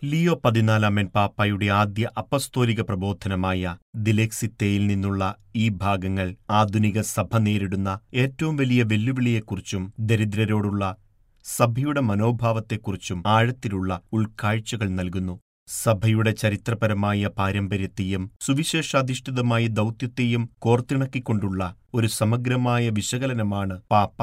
Leo 14 പാപ്പായുടെ ആദ്യ അപ്പസ്തോലിക പ്രബോധനമായ ദിലെക്സിത്തേയിൽ നിന്നുള്ള ഈ ഭാഗങ്ങൾ ആധുനിക സഭ നേരിടുന്ന ഏറ്റവും വലിയ വെല്ലുവിളിയെക്കുറിച്ചും ദരിദ്രരോടുള്ള സഭയുടെ മനോഭാവത്തെക്കുറിച്ചും ആഴത്തിലുള്ള ഉൾക്കാഴ്ചകൾ നൽകുന്നു. സഭയുടെ ചരിത്രപരമായ പാരമ്പര്യത്തെയും സുവിശേഷാധിഷ്ഠിതമായ ദൗത്യത്തെയും കോർത്തിണക്കിക്കൊണ്ടുള്ള ഒരു സമഗ്രമായ വിശകലനമാണ് പാപ്പ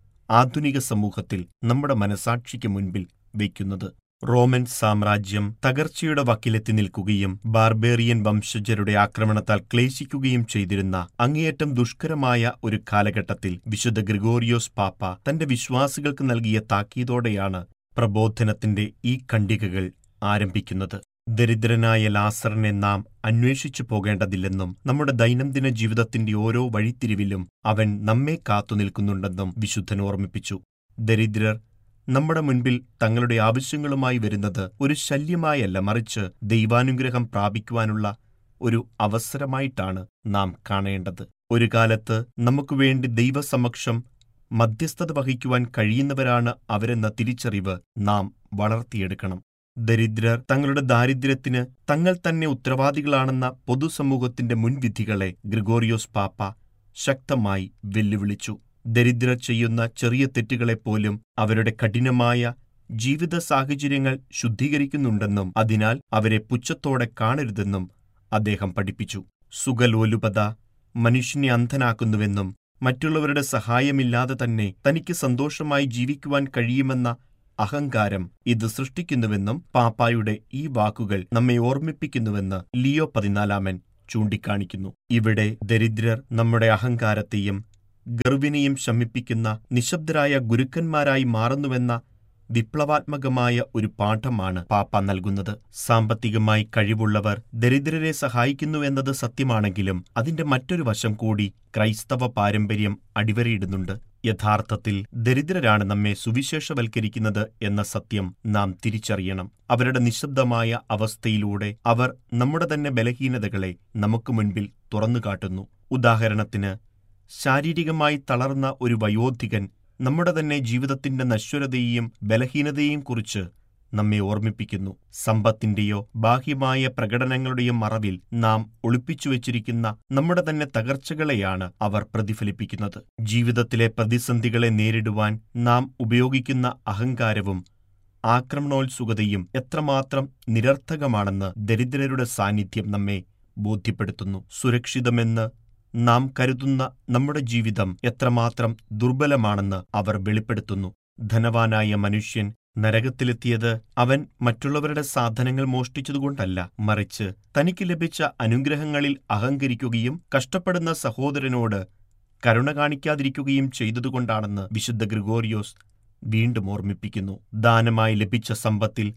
ആധുനിക സമൂഹത്തിൽ നമ്മുടെ മനസാക്ഷിക്ക് മുൻപിൽ വയ്ക്കുന്നത്. റോമൻ സാമ്രാജ്യം തകർച്ചയുടെ വക്കിലെത്തി നിൽക്കുകയും ബാർബേറിയൻ വംശജരുടെ ആക്രമണത്താൽ ക്ലേശിക്കുകയും ചെയ്തിരുന്ന അങ്ങേയറ്റം ദുഷ്കരമായ ഒരു കാലഘട്ടത്തിൽ വിശുദ്ധ ഗ്രിഗോറിയോസ് പാപ്പ തന്റെ വിശ്വാസികൾക്ക് നൽകിയ താക്കീതോടെയാണ് പ്രബോധനത്തിന്റെ ഈ ഖണ്ഡികകൾ ആരംഭിക്കുന്നത്. ദരിദ്രനായ ലാസറിനെ നാം അന്വേഷിച്ചു പോകേണ്ടതില്ലെന്നും നമ്മുടെ ദൈനംദിന ജീവിതത്തിന്റെ ഓരോ വഴിത്തിരിവിലും അവൻ നമ്മെ കാത്തുനിൽക്കുന്നുണ്ടെന്നും വിശുദ്ധൻ ഓർമ്മിപ്പിച്ചു. ദരിദ്രർ നമ്മുടെ മുൻപിൽ തങ്ങളുടെ ആവശ്യങ്ങളുമായി വരുന്നത് ഒരു ശല്യമായല്ല, മറിച്ച് ദൈവാനുഗ്രഹം പ്രാപിക്കുവാനുള്ള ഒരു അവസരമായിട്ടാണ് നാം കാണേണ്ടത്. ഒരു കാലത്ത് നമുക്കുവേണ്ടി ദൈവസമക്ഷം മധ്യസ്ഥത വഹിക്കുവാൻ കഴിയുന്നവരാണ് അവരെന്ന തിരിച്ചറിവ് നാം വളർത്തിയെടുക്കണം. ദരിദ്രർ തങ്ങളുടെ ദാരിദ്ര്യത്തിന് തങ്ങൾ തന്നെ ഉത്തരവാദികളാണെന്ന പൊതുസമൂഹത്തിന്റെ മുൻവിധികളെ ഗ്രിഗോറിയോസ് പാപ്പ ശക്തമായി വെല്ലുവിളിച്ചു. ദരിദ്രർ ചെയ്യുന്ന ചെറിയ തെറ്റുകളെപ്പോലും അവരുടെ കഠിനമായ ജീവിത സാഹചര്യങ്ങൾ ശുദ്ധീകരിക്കുന്നുണ്ടെന്നും അതിനാൽ അവരെ പുച്ഛത്തോടെ കാണരുതെന്നും അദ്ദേഹം പഠിപ്പിച്ചു. സുഖലോലുപത മനുഷ്യനെ അന്ധനാക്കുന്നുവെന്നും മറ്റുള്ളവരുടെ സഹായമില്ലാതെ തന്നെ തനിക്ക് സന്തോഷമായി ജീവിക്കുവാൻ കഴിയുമെന്ന അഹങ്കാരം ഇത് സൃഷ്ടിക്കുന്നുവെന്നും പാപ്പായുടെ ഈ വാക്കുകൾ നമ്മെ ഓർമ്മിപ്പിക്കുന്നുവെന്ന് ലിയോ 14 ചൂണ്ടിക്കാണിക്കുന്നു. ഇവിടെ ദരിദ്രർ നമ്മുടെ അഹങ്കാരത്തെയും ഗർവിനെയും ശമിപ്പിക്കുന്ന നിശബ്ദരായ ഗുരുക്കന്മാരായി മാറുന്നുവെന്ന വിപ്ലവാത്മകമായ ഒരു പാഠമാണ് പാപ്പ നൽകുന്നത്. സാമ്പത്തികമായി കഴിവുള്ളവർ ദരിദ്രരെ സഹായിക്കുന്നുവെന്നത് സത്യമാണെങ്കിലും അതിന്റെ മറ്റൊരു വശം കൂടി ക്രൈസ്തവ പാരമ്പര്യം അടിവരയിടുന്നുണ്ട്. യഥാർത്ഥത്തിൽ ദരിദ്രരാണ് നമ്മെ സുവിശേഷവൽക്കരിക്കുന്നത് എന്ന സത്യം നാം തിരിച്ചറിയണം. അവരുടെ നിശബ്ദമായ അവസ്ഥയിലൂടെ അവർ നമ്മുടെ തന്നെ ബലഹീനതകളെ നമുക്ക് മുൻപിൽ തുറന്നുകാട്ടുന്നു. ഉദാഹരണത്തിന്, ശാരീരികമായി തളർന്ന ഒരു വയോധികൻ നമ്മുടെ തന്നെ ജീവിതത്തിന്റെ നശ്വരതയെയും ബലഹീനതയെയും കുറിച്ച് നമ്മെ ഓർമ്മിപ്പിക്കുന്നു. സമ്പത്തിന്റെയോ ബാഹ്യമായ പ്രകടനങ്ങളുടെയോ മറവിൽ നാം ഒളിപ്പിച്ചുവെച്ചിരിക്കുന്ന നമ്മുടെ തന്നെ തകർച്ചകളെയാണ് അവർ പ്രതിഫലിപ്പിക്കുന്നത്. ജീവിതത്തിലെ പ്രതിസന്ധികളെ നേരിടുവാൻ നാം ഉപയോഗിക്കുന്ന അഹങ്കാരവും ആക്രമണോത്സുകതയും എത്രമാത്രം നിരർത്ഥകമാണെന്ന് ദരിദ്രരുടെ സാന്നിധ്യം നമ്മെ ബോധ്യപ്പെടുത്തുന്നു. സുരക്ഷിതമെന്ന് നാം കരുതുന്ന നമ്മുടെ ജീവിതം എത്രമാത്രം ദുർബലമാണെന്ന് അവർ വെളിപ്പെടുത്തുന്നു. ധനവാനായ മനുഷ്യൻ നരകത്തിലെത്തിയത് അവൻ മറ്റുള്ളവരുടെ സാധനങ്ങൾ മോഷ്ടിച്ചതുകൊണ്ടല്ല, മറിച്ച് തനിക്ക് ലഭിച്ച അനുഗ്രഹങ്ങളിൽ അഹങ്കരിക്കുകയും കഷ്ടപ്പെടുന്ന സഹോദരനോട് കരുണ കാണിക്കാതിരിക്കുകയും ചെയ്തതുകൊണ്ടാണെന്ന് വിശുദ്ധ ഗ്രിഗോറിയോസ് വീണ്ടും ഓർമ്മിപ്പിക്കുന്നു. ദാനമായി ലഭിച്ച സമ്പത്തിൽ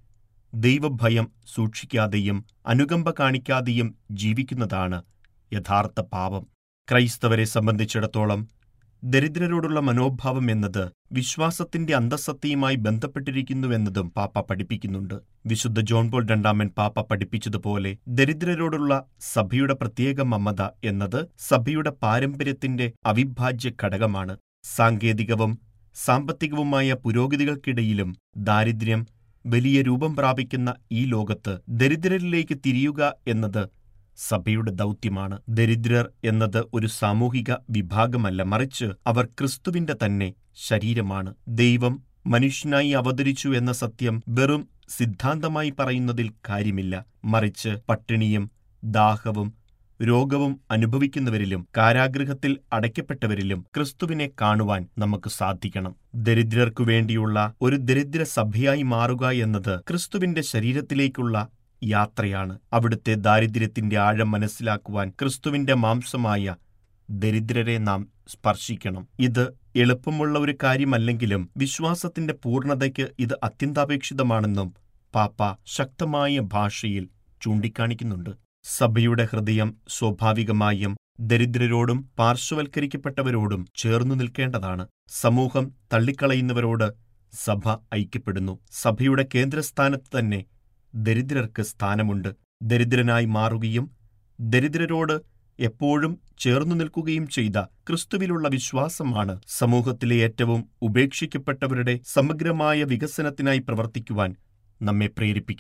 ദൈവഭയം സൂക്ഷിക്കാതെയും അനുകമ്പ കാണിക്കാതെയും ജീവിക്കുന്നതാണ് യഥാർത്ഥ പാപം. ക്രൈസ്തവരെ സംബന്ധിച്ചിടത്തോളം ദരിദ്രരോടുള്ള മനോഭാവം എന്നത് വിശ്വാസത്തിന്റെ അന്തഃസത്തയുമായി ബന്ധപ്പെട്ടിരിക്കുന്നുവെന്നതും പാപ്പ പഠിപ്പിക്കുന്നുണ്ട്. വിശുദ്ധ ജോൺ പോൾ 2 പാപ്പ പഠിപ്പിച്ചതുപോലെ ദരിദ്രരോടുള്ള സഭയുടെ പ്രത്യേക മമത എന്നത് സഭയുടെ പാരമ്പര്യത്തിന്റെ അവിഭാജ്യ ഘടകമാണ്. സാങ്കേതികവും സാമ്പത്തികവുമായ പുരോഗതികൾക്കിടയിലും ദാരിദ്ര്യം വലിയ രൂപം പ്രാപിക്കുന്ന ഈ ലോകത്ത് ദരിദ്രരിലേക്ക് തിരിയുക എന്നത് സഭയുടെ ദൗത്യമാണ്. ദരിദ്രർ എന്നത് ഒരു സാമൂഹിക വിഭാഗമല്ല, മറിച്ച് അവർ ക്രിസ്തുവിന്റെ തന്നെ ശരീരമാണ്. ദൈവം മനുഷ്യനായി അവതരിച്ചു എന്ന സത്യം വെറും സിദ്ധാന്തമായി പറയുന്നതിൽ കാര്യമില്ല, മറിച്ച് പട്ടിണിയും ദാഹവും രോഗവും അനുഭവിക്കുന്നവരിലും കാരാഗൃഹത്തിൽ അടയ്ക്കപ്പെട്ടവരിലും ക്രിസ്തുവിനെ കാണുവാൻ നമുക്ക് സാധിക്കണം. ദരിദ്രർക്കു വേണ്ടിയുള്ള ഒരു ദരിദ്ര സഭയായി മാറുക എന്നത് ക്രിസ്തുവിന്റെ ശരീരത്തിലേക്കുള്ള യാത്രയാണ്. അവിടുത്തെ ദാരിദ്ര്യത്തിന്റെ ആഴം മനസ്സിലാക്കുവാൻ ക്രിസ്തുവിന്റെ മാംസമായ ദരിദ്രരെ നാം സ്പർശിക്കണം. ഇത് എളുപ്പമുള്ള ഒരു കാര്യമല്ലെങ്കിലും വിശ്വാസത്തിന്റെ പൂർണ്ണതയ്ക്ക് ഇത് അത്യന്താപേക്ഷിതമാണെന്നും പാപ്പ ശക്തമായ ഭാഷയിൽ ചൂണ്ടിക്കാണിക്കുന്നുണ്ട്. സഭയുടെ ഹൃദയം സ്വാഭാവികമായും ദരിദ്രരോടും പാർശ്വവൽക്കരിക്കപ്പെട്ടവരോടും ചേർന്നു നിൽക്കേണ്ടതാണ്. സമൂഹം തള്ളിക്കളയുന്നവരോട് സഭ ഐക്യപ്പെടുന്നു. സഭയുടെ കേന്ദ്രസ്ഥാനത്ത് തന്നെ ദരിദ്രർക്ക് സ്ഥാനമുണ്ട്. ദരിദ്രനായി മാറുകയും ദരിദ്രരോട് എപ്പോഴും ചേർന്നു നിൽക്കുകയും ചെയ്ത ക്രിസ്തുവിലുള്ള വിശ്വാസമാണ് സമൂഹത്തിലെ ഏറ്റവും ഉപേക്ഷിക്കപ്പെട്ടവരുടെ സമഗ്രമായ വികസനത്തിനായി പ്രവർത്തിക്കുവാൻ നമ്മെ പ്രേരിപ്പിക്കുന്നത്.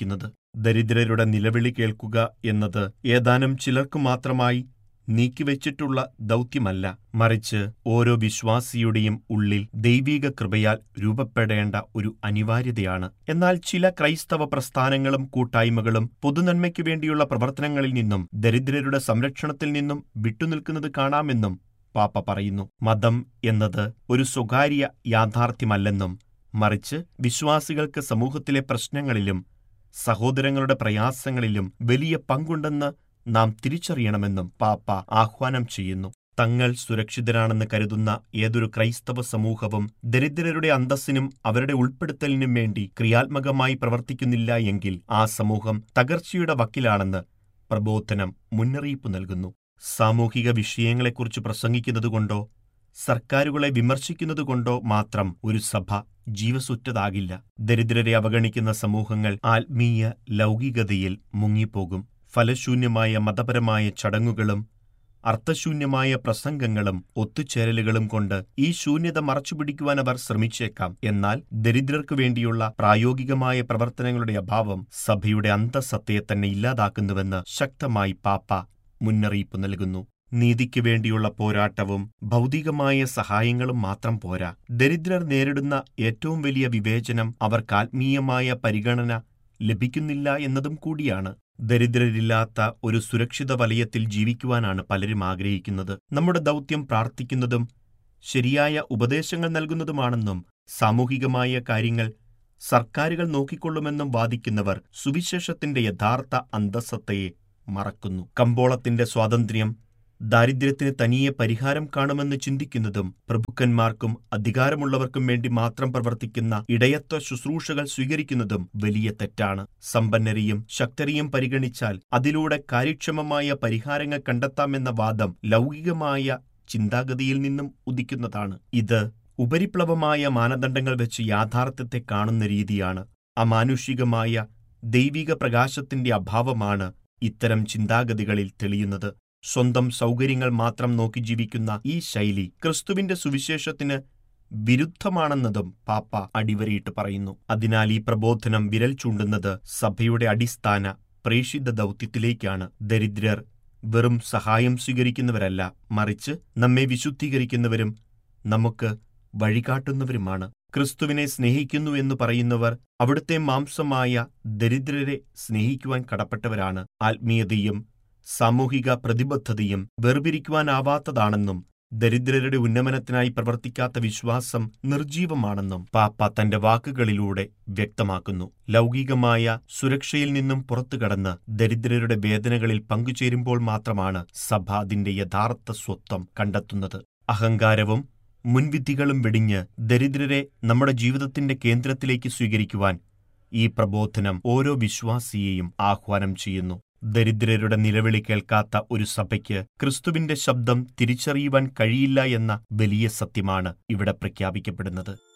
ദരിദ്രരുടെ നിലവിളി കേൾക്കുക എന്നത് ഏതാനും ചിലർക്കു മാത്രമായി നീക്കിവച്ചിട്ടുള്ള ദൗത്യമല്ല, മറിച്ച് ഓരോ വിശ്വാസിയുടെയും ഉള്ളിൽ ദൈവീക കൃപയാൽ രൂപപ്പെടേണ്ട ഒരു അനിവാര്യതയാണ്. എന്നാൽ ചില ക്രൈസ്തവ പ്രസ്ഥാനങ്ങളും കൂട്ടായ്മകളും പൊതുനന്മയ്ക്കു വേണ്ടിയുള്ള പ്രവർത്തനങ്ങളിൽ നിന്നും ദരിദ്രരുടെ സംരക്ഷണത്തിൽ നിന്നും വിട്ടുനിൽക്കുന്നത് കാണാമെന്നും പാപ്പ പറയുന്നു. മതം എന്നത് ഒരു സ്വകാര്യ യാഥാർത്ഥ്യമല്ലെന്നും, മറിച്ച് വിശ്വാസികൾക്ക് സമൂഹത്തിലെ പ്രശ്നങ്ങളിലും സഹോദരങ്ങളുടെ പ്രയാസങ്ങളിലും വലിയ പങ്കുണ്ടെന്ന് നാം തിരിച്ചറിയണമെന്നും പാപ്പ ആഹ്വാനം ചെയ്യുന്നു. തങ്ങൾ സുരക്ഷിതരാണെന്ന് കരുതുന്ന ഏതൊരു ക്രൈസ്തവ സമൂഹവും ദരിദ്രരുടെ അന്തസ്സിനും അവരുടെ ഉൾപ്പെടുത്തലിനും വേണ്ടി ക്രിയാത്മകമായി പ്രവർത്തിക്കുന്നില്ല എങ്കിൽ ആ സമൂഹം തകർച്ചയുടെ വക്കിലാണെന്ന് പ്രബോധനം മുന്നറിയിപ്പ് നൽകുന്നു. സാമൂഹിക വിഷയങ്ങളെക്കുറിച്ച് പ്രസംഗിക്കുന്നതുകൊണ്ടോ സർക്കാരുകളെ വിമർശിക്കുന്നതുകൊണ്ടോ മാത്രം ഒരു സഭ ജീവസുറ്റതാകില്ല. ദരിദ്രരെ അവഗണിക്കുന്ന സമൂഹങ്ങൾ ആത്മീയ ലൗകികതയിൽ മുങ്ങിപ്പോകും. ഫലശൂന്യമായ മതപരമായ ചടങ്ങുകളും അർത്ഥശൂന്യമായ പ്രസംഗങ്ങളും ഒത്തുചേരലുകളും കൊണ്ട് ഈ ശൂന്യത മറച്ചുപിടിക്കുവാൻ അവർ ശ്രമിച്ചേക്കാം. എന്നാൽ ദരിദ്രർക്കു വേണ്ടിയുള്ള പ്രായോഗികമായ പ്രവർത്തനങ്ങളുടെ അഭാവം സഭയുടെ അന്തഃസത്തയെ തന്നെ ഇല്ലാതാക്കുന്നുവെന്ന് ശക്തമായി പാപ്പ മുന്നറിയിപ്പ് നൽകുന്നു. നീതിക്ക് വേണ്ടിയുള്ള പോരാട്ടവും ഭൗതികമായ സഹായങ്ങളും മാത്രം പോരാ. ദരിദ്രർ നേരിടുന്ന ഏറ്റവും വലിയ വിവേചനം അവർക്ക് ആത്മീയമായ പരിഗണന ലഭിക്കുന്നില്ല എന്നതും കൂടിയാണ്. ദരിദ്രരില്ലാത്ത ഒരു സുരക്ഷിത വലയത്തിൽ ജീവിക്കുവാനാണ് പലരും ആഗ്രഹിക്കുന്നത്. നമ്മുടെ ദൗത്യം പ്രാർത്ഥിക്കുന്നതും ശരിയായ ഉപദേശങ്ങൾ നൽകുന്നതുമാണെന്നും സാമൂഹികമായ കാര്യങ്ങൾ സർക്കാരുകൾ നോക്കിക്കൊള്ളുമെന്നും വാദിക്കുന്നവർ സുവിശേഷത്തിന്റെ യഥാർത്ഥ അന്തഃസത്തയെ മറക്കുന്നു. കമ്പോളത്തിന്റെ സ്വാതന്ത്ര്യം ദാരിദ്ര്യത്തിന് തനിയെ പരിഹാരം കാണുമെന്ന് ചിന്തിക്കുന്നതും പ്രഭുക്കന്മാർക്കും അധികാരമുള്ളവർക്കും വേണ്ടി മാത്രം പ്രവർത്തിക്കുന്ന ഇടയത്വ ശുശ്രൂഷകൾ സ്വീകരിക്കുന്നതും വലിയ തെറ്റാണ്. സമ്പന്നരെയും ശക്തരെയും പരിഗണിച്ചാൽ അതിലൂടെ കാര്യക്ഷമമായ പരിഹാരങ്ങൾ കണ്ടെത്താമെന്ന വാദം ലൗകികമായ ചിന്താഗതിയിൽ നിന്നും ഉദിക്കുന്നതാണ്. ഇത് ഉപരിപ്ലവമായ മാനദണ്ഡങ്ങൾ വെച്ച് യാഥാർത്ഥ്യത്തെ കാണുന്ന രീതിയാണ്. അമാനുഷികമായ ദൈവിക പ്രകാശത്തിന്റെ അഭാവമാണ് ഇത്തരം ചിന്താഗതികളിൽ തെളിയുന്നത്. സ്വന്തം സൗകര്യങ്ങൾ മാത്രം നോക്കി ജീവിക്കുന്ന ഈ ശൈലി ക്രിസ്തുവിന്റെ സുവിശേഷത്തിന് വിരുദ്ധമാണെന്നതും പാപ്പ അടിവരയിട്ട് പറയുന്നു. അതിനാൽ ഈ പ്രബോധനം വിരൽ ചൂണ്ടുന്നത് സഭയുടെ അടിസ്ഥാന പ്രേഷിത ദൗത്യത്തിലേക്കാണ്. ദരിദ്രർ വെറും സഹായം സ്വീകരിക്കുന്നവരല്ല, മറിച്ച് നമ്മെ വിശുദ്ധീകരിക്കുന്നവരും നമുക്ക് വഴികാട്ടുന്നവരുമാണ്. ക്രിസ്തുവിനെ സ്നേഹിക്കുന്നു എന്ന് പറയുന്നവർ അവിടുത്തെ മാംസമായ ദരിദ്രരെ സ്നേഹിക്കുവാൻ കടപ്പെട്ടവരാണ്. ആത്മീയതയും സാമൂഹിക പ്രതിബദ്ധതയും വേർപിരിക്കുവാനാവാത്തതാണെന്നും ദരിദ്രരുടെ ഉന്നമനത്തിനായി പ്രവർത്തിക്കാത്ത വിശ്വാസം നിർജീവമാണെന്നും പാപ്പ തന്റെ വാക്കുകളിലൂടെ വ്യക്തമാക്കുന്നു. ലൗകികമായ സുരക്ഷയിൽ നിന്നും പുറത്തുകടന്ന് ദരിദ്രരുടെ വേദനകളിൽ പങ്കുചേരുമ്പോൾ മാത്രമാണ് സഭ അതിന്റെ യഥാർത്ഥ സ്വത്വം കണ്ടെത്തുന്നത്. അഹങ്കാരവും മുൻവിധികളും വെടിഞ്ഞ് ദരിദ്രരെ നമ്മുടെ ജീവിതത്തിന്റെ കേന്ദ്രത്തിലേക്ക് സ്വീകരിക്കുവാൻ ഈ പ്രബോധനം ഓരോ വിശ്വാസിയെയും ആഹ്വാനം ചെയ്യുന്നു. ദരിദ്രരുടെ നിലവിളി കേൾക്കാത്ത ഒരു സഭയ്ക്ക് ക്രിസ്തുവിന്റെ ശബ്ദം തിരിച്ചറിയുവാൻ കഴിയില്ല എന്ന വലിയ സത്യമാണ് ഇവിടെ പ്രഖ്യാപിക്കപ്പെടുന്നത്.